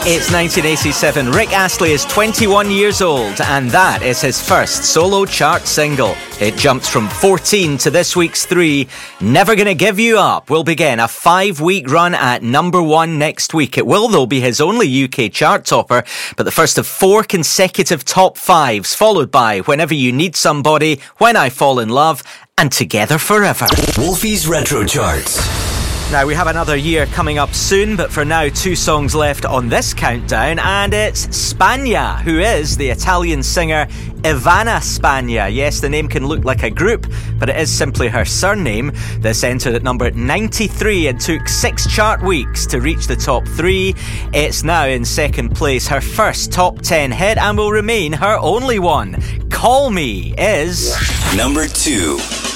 It's 1987. Rick Astley is 21 years old, and that is his first solo chart single. It jumps from 14 to this week's 3. Never Gonna Give You Up will begin a 5-week run at number 1 next week. It will, though, be his only UK chart topper, but the first of 4 consecutive top 5s, followed by Whenever You Need Somebody, When I Fall in Love, and Together Forever. Wolfie's Retro Charts. Now, we have another year coming up soon, but for now, 2 songs left on this countdown, and it's Spagna, who is the Italian singer Ivana Spagna. Yes, the name can look like a group, but it is simply her surname. This entered at number 93 and took 6 chart weeks to reach the top 3. It's now in second place, her first top 10 hit, and will remain her only one. Call Me is... number 2.